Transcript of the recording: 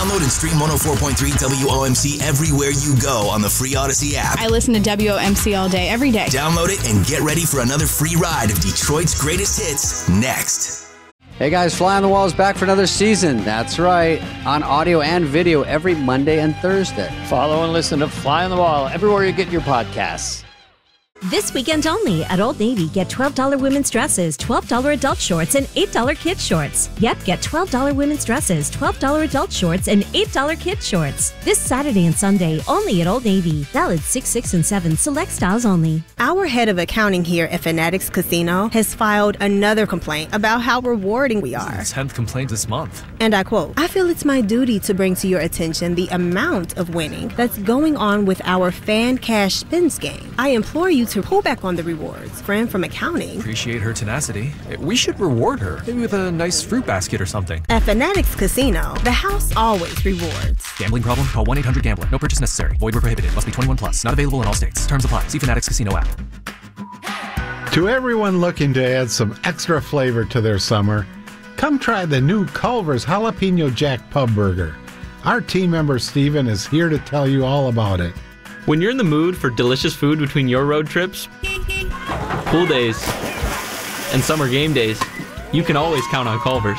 Download and stream 104.3 WOMC everywhere you go on the free Odyssey app. I listen to WOMC all day, every day. Download it and get ready for another free ride of Detroit's greatest hits next. Hey guys, Fly on the Wall is back for another season. That's right, on audio and video every Monday and Thursday. Follow and listen to Fly on the Wall everywhere you get your podcasts. This weekend only at Old Navy, get $12 women's dresses, $12 adult shorts, and $8 kids shorts. Yep, get $12 women's dresses, $12 adult shorts, and $8 kids shorts. This Saturday and Sunday only at Old Navy. Valid 6, 6, and 7. Select styles only. Our head of accounting here at Fanatics Casino has filed another complaint about how rewarding we are. 10th complaint this month. And I quote, "I feel it's my duty to bring to your attention the amount of winning that's going on with our Fan Cash Spins game. I implore you to pull back on the rewards." Friend from accounting. Appreciate her tenacity. We should reward her, maybe with a nice fruit basket or something. At Fanatics Casino, the house always rewards. Gambling problem? Call 1-800-GAMBLER. No purchase necessary. Void where prohibited. Must be 21 plus. Not available in all states. Terms apply. See Fanatics Casino app. To everyone looking to add some extra flavor to their summer, come try the new Culver's Jalapeno Jack Pub Burger. Our team member Steven is here to tell you all about it. When you're in the mood for delicious food between your road trips, pool days, and summer game days, you can always count on Culver's.